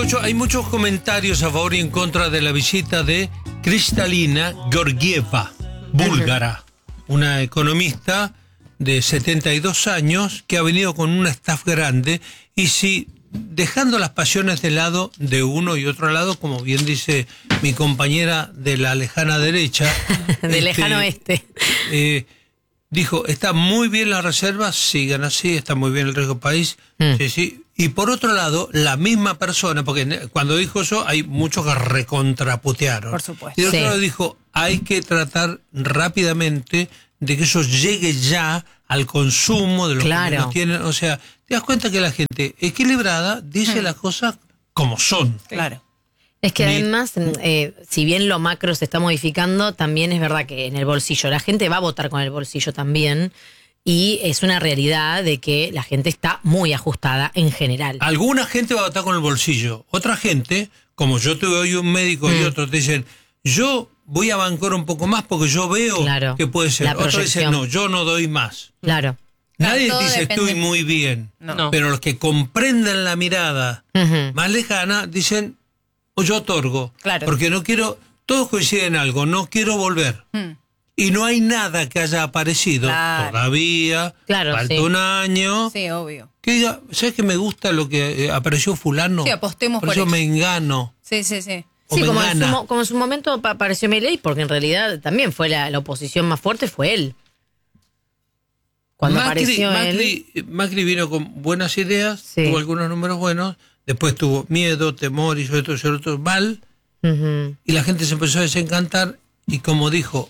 Hay muchos comentarios a favor y en contra de la visita de Kristalina Georgieva, búlgara, una economista de 72 años que ha venido con una staff grande y si dejando las pasiones de lado de uno y otro lado, como bien dice mi compañera de la lejana derecha, del lejano oeste, dijo, está muy bien la reserva, sigan así, está muy bien el riesgo país, sí. Y por otro lado, la misma persona, porque cuando dijo eso, hay muchos que recontraputearon. Por supuesto. Y por otro lado dijo, hay que tratar rápidamente de que eso llegue ya al consumo de los que menos tienen. O sea, te das cuenta que la gente equilibrada dice las cosas como son. Claro. Es que además, si bien lo macro se está modificando, también es verdad que en el bolsillo, la gente va a votar con el bolsillo también. Y es una realidad de que la gente está muy ajustada en general. Alguna gente va a votar con el bolsillo. Otra gente, como yo tuve hoy un médico y otros, te dicen, yo voy a bancar un poco más porque yo veo que puede ser. Otros dicen, no, yo no doy más. Claro. Nadie dice estoy muy bien. No. Pero los que comprenden la mirada más lejana dicen, yo otorgo. Claro. Porque no quiero, todos coinciden en algo, no quiero volver. Y no hay nada que haya aparecido todavía. Claro, falta un año. Sí, obvio. Que diga, ¿sabes que me gusta lo que apareció fulano? Sí, apostemos por eso. Me engano. Sí. Sí, como en su momento apareció Milei, porque en realidad también fue la oposición más fuerte, fue él. Cuando apareció Macri vino con buenas ideas, tuvo algunos números buenos, después tuvo miedo, temor y sobre todo ser otro mal, y la gente se empezó a desencantar, y como dijo,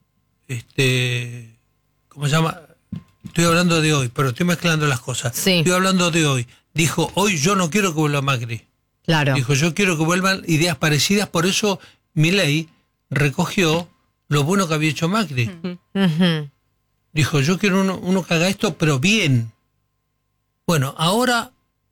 ¿cómo se llama? Estoy hablando de hoy, pero estoy mezclando las cosas. Estoy hablando de hoy. Dijo, hoy yo no quiero que vuelva Macri. Claro. Dijo, yo quiero que vuelvan ideas parecidas, por eso Milei recogió lo bueno que había hecho Macri. Dijo, yo quiero uno que haga esto, pero bien. Bueno, ahora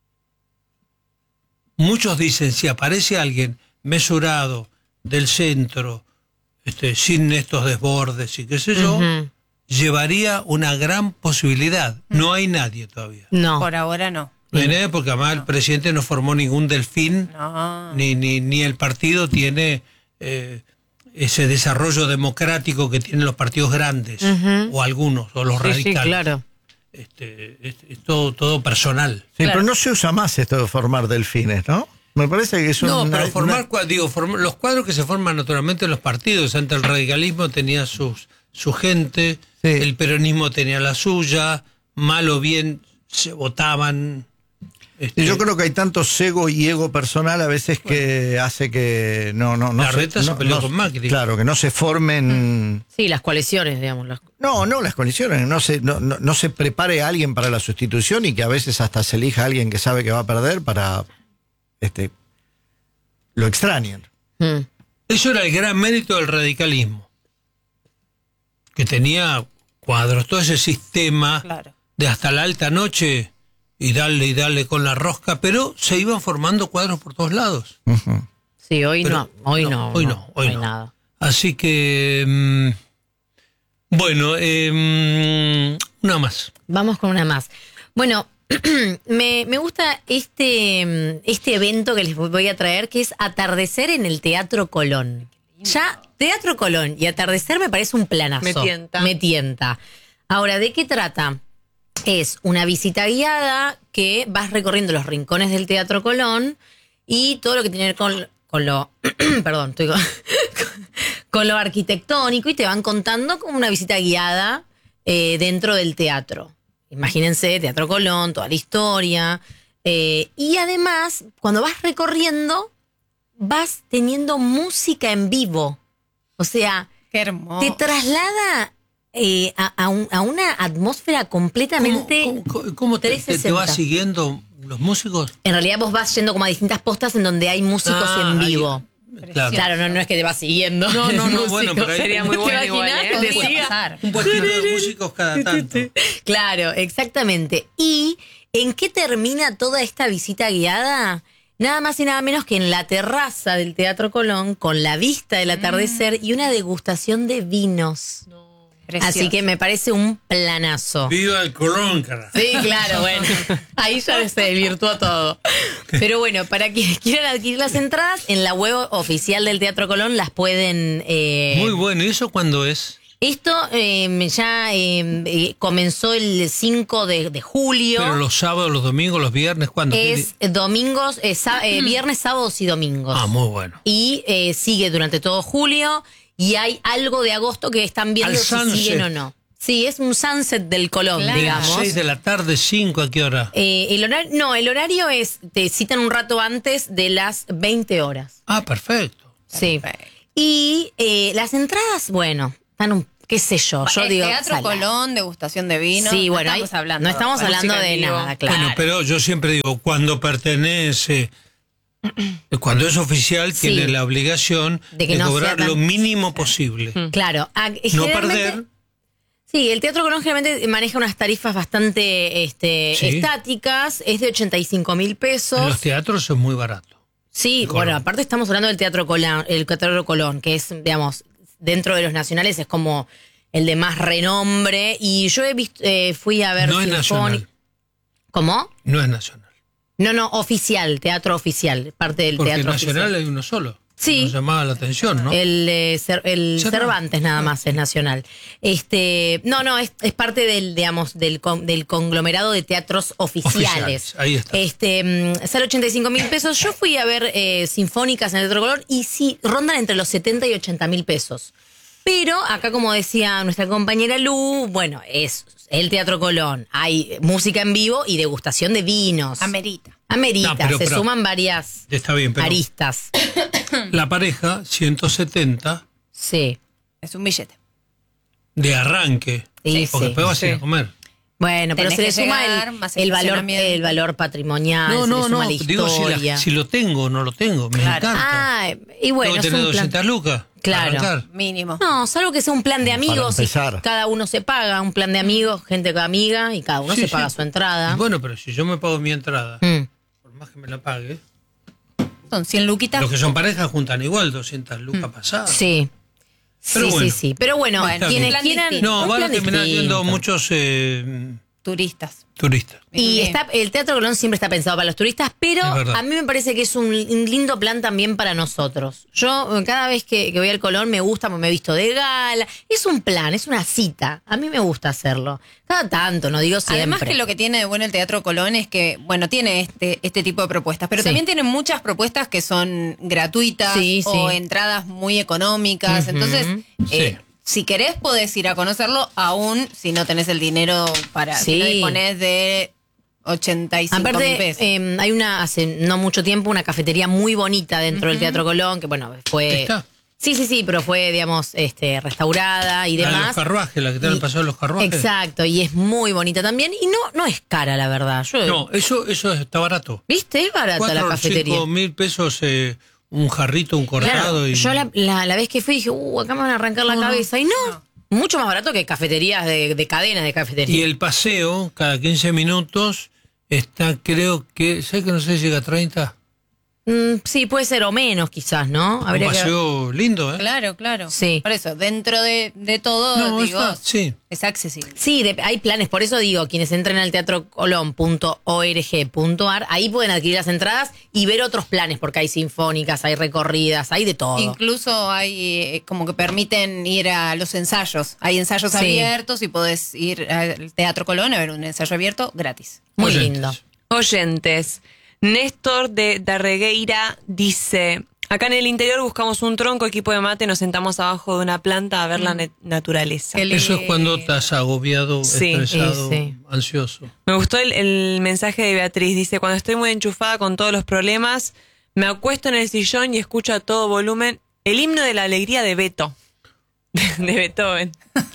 muchos dicen, si aparece alguien mesurado, del centro, sin estos desbordes y qué sé yo, llevaría una gran posibilidad. No hay nadie todavía. No. Por ahora no. Porque además el presidente no formó ningún delfín, ni el partido tiene ese desarrollo democrático que tienen los partidos grandes, o algunos, o los radicales. Sí, claro. Es todo personal. Sí, claro. Pero no se usa más esto de formar delfines, ¿no? Me parece que es pero formar los cuadros que se forman naturalmente en los partidos. Antes el radicalismo tenía su gente, el peronismo tenía la suya, mal o bien se votaban. Y yo creo que hay tanto cego y ego personal a veces que hace que Larreta se peleó con Macri. Claro, que no se formen. Sí, las coaliciones, digamos. No las coaliciones. No se prepare a alguien para la sustitución y que a veces hasta se elija a alguien que sabe que va a perder para. Lo extrañan. Eso era el gran mérito del radicalismo, que tenía cuadros, todo ese sistema de hasta la alta noche y darle con la rosca, pero se iban formando cuadros por todos lados. Sí, hoy no hay nada. Así que bueno, una más. Vamos con una más. Bueno, me gusta este evento que les voy a traer, que es Atardecer en el Teatro Colón. Ya, Teatro Colón y Atardecer me parece un planazo. Me tienta. Ahora, ¿de qué trata? Es una visita guiada que vas recorriendo los rincones del Teatro Colón y todo lo que tiene que ver con lo perdón, con lo arquitectónico, y te van contando como una visita guiada dentro del teatro. Imagínense, Teatro Colón, toda la historia. Y además, cuando vas recorriendo, vas teniendo música en vivo. O sea, qué hermoso. Te traslada a una atmósfera completamente. ¿Cómo te vas siguiendo los músicos? En realidad vos vas yendo como a distintas postas en donde hay músicos en vivo. Claro, no es que te vas siguiendo. No, bueno, pero sería muy bueno igual, un puestito de músicos cada tanto. Claro, exactamente. ¿Y en qué termina toda esta visita guiada? Nada más y nada menos que en la terraza del Teatro Colón, con la vista del atardecer y una degustación de vinos. Precioso. Así que me parece un planazo. ¡Viva el Colón, carajo! Sí, claro, bueno. Ahí ya se desvirtuó todo. Pero bueno, para quienes quieran adquirir las entradas, en la web oficial del Teatro Colón las pueden... Muy bueno. ¿Y eso cuándo es? Esto ya comenzó el 5 de julio. Pero los sábados, los domingos, los viernes, ¿cuándo? Es domingos, viernes, sábados y domingos. Ah, muy bueno. Y sigue durante todo julio. Y hay algo de agosto que están viendo si siguen o no. Sí, es un sunset del Colón, claro. digamos. 6 de la tarde, 5, ¿a qué hora? El horario es, te citan un rato antes de las 20 horas. Ah, perfecto. Sí. Y las entradas, bueno, están qué sé yo. Yo digo, Teatro Colón, degustación de vino. Sí, bueno, no estamos hablando, no estamos hablando de nada, claro. Bueno, pero yo siempre digo, cuando pertenece, cuando es oficial, Sí. tiene la obligación de no cobrar sea tan- lo mínimo posible. Claro. No Generalmente- perder. Sí, el Teatro Colón generalmente maneja unas tarifas bastante Sí. estáticas, es de 85.000 pesos. En los teatros es muy barato. Sí, El Colón. bueno, aparte estamos hablando del Teatro Colón, que es, digamos, dentro de los nacionales es como el de más renombre. Y yo he visto, fui a ver No es nacional. ¿Cómo? No es nacional. No, oficial, teatro oficial, parte del Porque teatro nacional oficial. hay uno solo. Sí. Nos llamaba la atención, ¿no? El Cervantes. Cervantes nada más es nacional. Es parte del, digamos, del conglomerado de teatros oficiales. Ahí está. Sale 85.000 pesos. Yo fui a ver sinfónicas en el Teatro Colón y sí, rondan entre los 70 y 80.000 pesos. Pero acá, como decía nuestra compañera Lu, bueno, es el Teatro Colón. Hay música en vivo y degustación de vinos. Amerita. Amerita, No, pero- se suman varias Está bien, pero aristas. la pareja, 170 Sí. Es un billete. de arranque. Sí, Porque sí. después vas a ir a Sí. comer. Bueno, pero Tenés se le que suma llegar, más el estacionamiento. valor patrimonial, No, se le no, suma no. la Digo, historia. si lo tengo o no lo tengo. Me Claro. encanta. Ah, y bueno, Tengo que es tener un plan. 200 lucas. para Claro. arrancar. Mínimo. No, salvo que sea un plan de amigos y empezar. cada uno se paga, un plan de amigos, gente amiga y cada uno Sí, se sí. paga su entrada. Y bueno, pero si yo me pago mi entrada, Mm. por más que me la pague, Son 100 luquitas. los que son parejas juntan igual 200 lucas pasadas. Sí. Pero sí, bueno. sí. Pero bueno, Bueno, quienes plan quieran. distinto. No, un van a plan terminar distinto. yendo muchos Turistas. turistas. Y Bien. el Teatro Colón siempre está pensado para los turistas, pero Es verdad. a mí me parece que es un lindo plan también para nosotros. Yo cada vez que voy al Colón me gusta, me he visto de gala. Es un plan, es una cita. A mí me gusta hacerlo. Cada tanto, no digo siempre. Además que lo que tiene de bueno el Teatro Colón es que, bueno, tiene este tipo de propuestas, pero Sí. también tiene muchas propuestas que son gratuitas Sí, o sí. entradas muy económicas. Ujú. Entonces, Sí. si querés podés ir a conocerlo, aún si no tenés el dinero para, si Sí. no disponés de 85.000 Aparte, pesos. hay hace no mucho tiempo, una cafetería muy bonita dentro del Teatro Colón, que bueno, fue... ¿Está? Sí, pero fue, digamos, restaurada y La de los demás. carruajes, la que te han Y- pasado los carruajes. Exacto, y es muy bonita también. Y no es cara, la verdad. No, eso está barato. ¿Viste? Es barata 4 la o cafetería. 5 mil pesos un jarrito, un cortado. Claro, y... yo la vez que fui dije, acá me van a arrancar la cabeza. Y no, mucho más barato que cafeterías de cadenas de cafeterías. Y el paseo, cada 15 minutos, está, creo que, ¿sabes que no sé si llega a 30? Sí, puede ser o menos quizás, ¿no? Un Habría que... paseo lindo, ¿eh? Claro. Sí. Por eso, dentro de todo, No, digo, sí. es accesible. Sí, hay planes, por eso digo, quienes entren al teatrocolón.org.ar, ahí pueden adquirir las entradas y ver otros planes, porque hay sinfónicas, hay recorridas, hay de todo. Incluso hay como que permiten ir a los ensayos. Hay ensayos Sí. abiertos y podés ir al Teatro Colón a ver un ensayo abierto gratis. Muy Oyentes. lindo. Oyentes. Néstor de Darregueira dice: acá en el interior buscamos un tronco, equipo de mate, nos sentamos abajo de una planta a ver la naturaleza. Qué Eso es cuando estás agobiado, Sí, estresado, sí. ansioso. Me gustó el mensaje de Beatriz. Dice: cuando estoy muy enchufada con todos los problemas, me acuesto en el sillón y escucho a todo volumen el himno de la alegría de Beto, de Beethoven.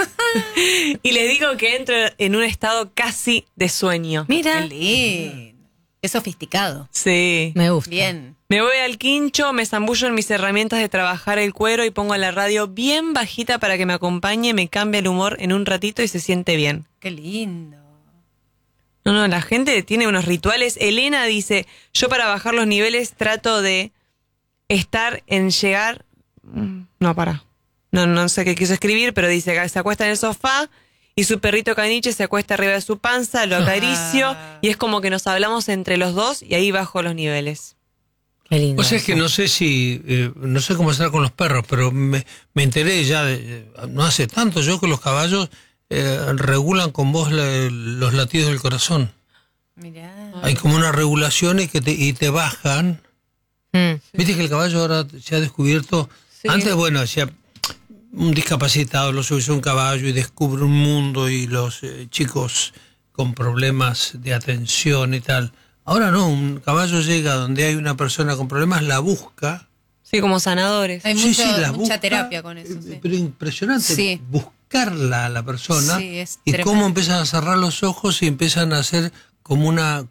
Y le digo que entro en un estado casi de sueño. Mira, Qué lindo. Qué sofisticado. Sí. me gusta. Bien. Me voy al quincho, me zambullo en mis herramientas de trabajar el cuero y pongo la radio bien bajita para que me acompañe, me cambia el humor en un ratito y se siente bien. Qué lindo. No, la gente tiene unos rituales. Elena dice: yo para bajar los niveles trato de estar en llegar... No, para. no sé qué quiso escribir, pero dice que se acuesta en el sofá y su perrito caniche se acuesta arriba de su panza, lo acaricio y es como que nos hablamos entre los dos y ahí bajo los niveles. Qué lindo. O sea, es que no sé si, no sé cómo será con los perros, pero me enteré ya, no hace tanto yo que los caballos regulan con vos los latidos del corazón. Mirá. Hay como una regulación y te bajan. Viste que el caballo ahora se ha descubierto. Sí. Antes, bueno, hacía un discapacitado, lo subís a un caballo y descubre un mundo y los chicos con problemas de atención y tal. Ahora no, un caballo llega donde hay una persona con problemas, la busca. Sí, como sanadores. Hay mucha busca, terapia con eso. Sí. Pero impresionante buscarla a la persona y tremendo. Cómo empiezan a cerrar los ojos y empiezan a hacer como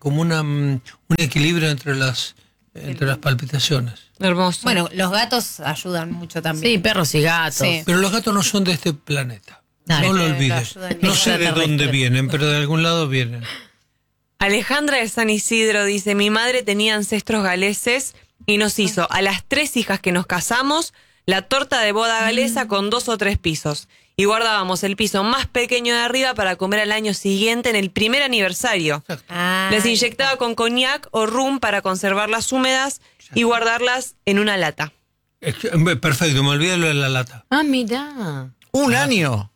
un equilibrio entre las palpitaciones. Hermoso. Bueno, los gatos ayudan mucho también. Sí, perros y gatos. Sí. Pero los gatos no son de este planeta. No lo olvides. No sé de dónde vienen, pero de algún lado vienen. Alejandra de San Isidro dice, mi madre tenía ancestros galeses y nos hizo a las 3 hijas que nos casamos la torta de boda galesa con 2 o 3 pisos. Y guardábamos el piso más pequeño de arriba para comer al año siguiente en el primer aniversario. Les inyectaba con coñac o rum para conservarlas húmedas y guardarlas en una lata. Perfecto, me olvidé lo de la lata. Mirá. ¿Un año?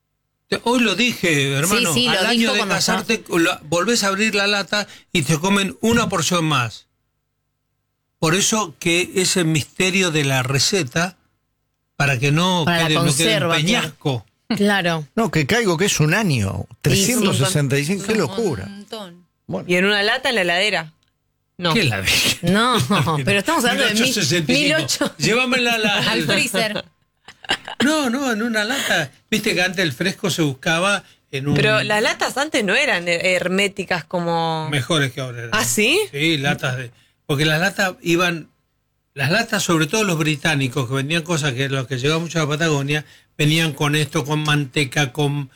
Hoy lo dije, hermano. Sí, al año de casarte volvés a abrir la lata y te comen una porción más. Por eso que ese misterio de la receta, para que no quede el peñasco. Claro. No, que caigo que es un año. 365, qué locura. Bueno. Y en una lata en la heladera. No. ¿Qué heladera? No, pero estamos hablando de 1865. Llévamela al freezer. No, en una lata. Viste que antes el fresco se buscaba en un... Pero las latas antes no eran herméticas como... Mejores que ahora. ¿Ah, sí? Sí, latas de... Porque las latas iban... Las latas, sobre todo los británicos, que vendían cosas que los que llegaban mucho a la Patagonia, venían con esto, con manteca, con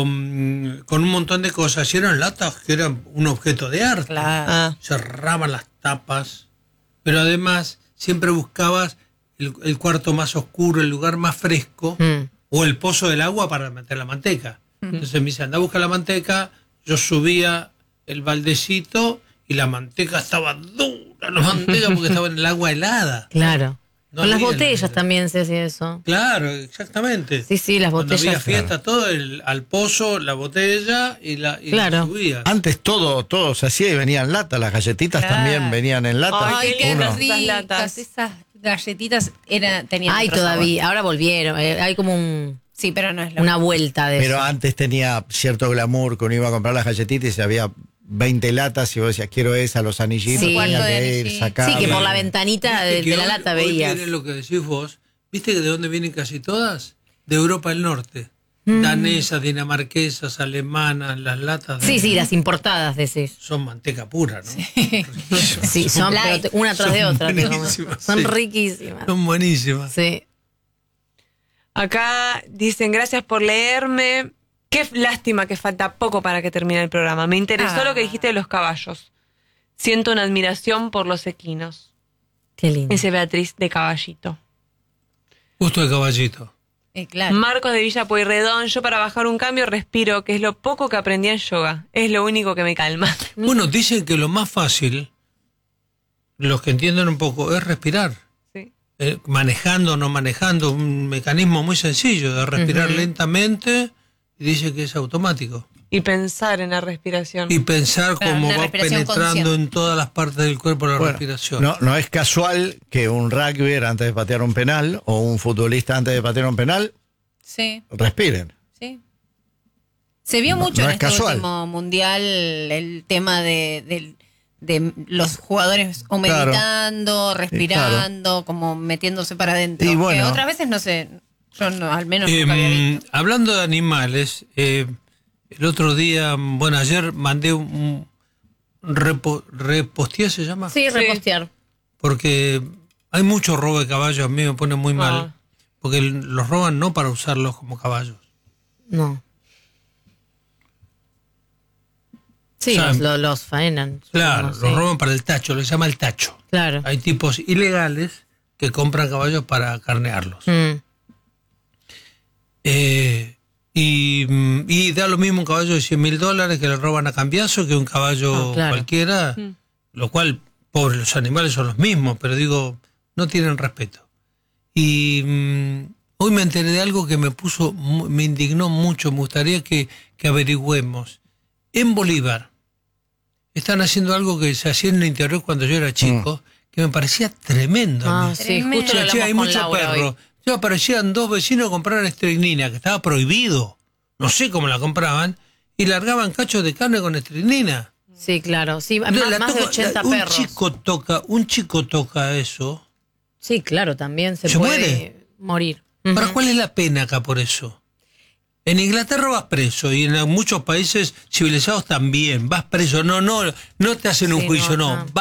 un montón de cosas. Y eran latas que eran un objeto de arte. Claro. Cerraban las tapas. Pero además siempre buscabas el cuarto más oscuro, el lugar más fresco, o el pozo del agua para meter la manteca. Entonces me dice, anda a buscar la manteca. Yo subía el baldecito y la manteca estaba dura, la manteca, porque estaba en el agua helada. Claro. No con las botellas también se hacía eso. Claro, exactamente. Sí, las botellas. Cuando había fiesta, todo al pozo, la botella y la subía. Antes todo se hacía y venían en lata. Las galletitas también venían en lata. Ay, qué ricas. Esas galletitas tenían. Ay, todavía. Sabor. Ahora volvieron. Hay como un... Sí, pero no es una vuelta de pero eso. Antes tenía cierto glamour que uno iba a comprar las galletitas y había 20 latas y vos decías, quiero esa, los anillitos, tenía que ir, sacar. Sí, que por la ventanita de la lata veías. Hoy lo que decís vos, ¿viste de dónde vienen casi todas? De Europa del Norte. Danesas, dinamarquesas, alemanas, las latas. Sí, las importadas, decís. Son manteca pura, ¿no? Sí, son pero una tras de otra. Son riquísimas. Son buenísimas. Sí. Acá dicen, gracias por leerme. Qué lástima que falta poco para que termine el programa. Me interesó lo que dijiste de los caballos. Siento una admiración por los equinos. Qué lindo. Dice Beatriz de Caballito. Justo de Caballito. Claro. Marcos de Villa Pueyrredón, yo para bajar un cambio respiro, que es lo poco que aprendí en yoga. Es lo único que me calma. Bueno, dicen que lo más fácil, los que entienden un poco, es respirar. Sí. Manejando o no manejando, un mecanismo muy sencillo de respirar lentamente, y dice que es automático. Y pensar en la respiración. Y pensar cómo va penetrando consciente en todas las partes del cuerpo la respiración. No es casual que un rugbyer antes de patear un penal o un futbolista antes de patear un penal respiren. Sí. Se vio mucho en este último mundial el tema de los jugadores o meditando, respirando, como metiéndose para adentro. Y bueno, que otras veces no sé, yo no, al menos nunca había visto. Hablando de animales, el otro día, ayer mandé un repostear, ¿se llama? Sí, repostear. Porque hay mucho robo de caballos, a mí me pone muy mal. Porque los roban no para usarlos como caballos. No. Sí, o sea, los faenan. Claro, los roban para el tacho, lo llama el tacho. Claro. Hay tipos ilegales que compran caballos para carnearlos. Y da lo mismo un caballo de $100.000 que le roban a cambiazo que un caballo cualquiera, lo cual, pobres, los animales son los mismos, pero digo, no tienen respeto. Y hoy me enteré de algo que me indignó mucho, me gustaría que averigüemos. En Bolívar están haciendo algo que se hacía en el interior cuando yo era chico, que me parecía tremendo. Sí, justo hay mucho perro. Yo aparecían 2 vecinos a comprar estricnina, que estaba prohibido. No sé cómo la compraban, y largaban cachos de carne con estricnina. Sí, claro. Sí, más de 80 perros. Un chico toca eso. Sí, claro, también se puede morir. ¿Para cuál es la pena acá por eso? En Inglaterra vas preso, y en muchos países civilizados también. Vas preso, no te hacen un juicio, no.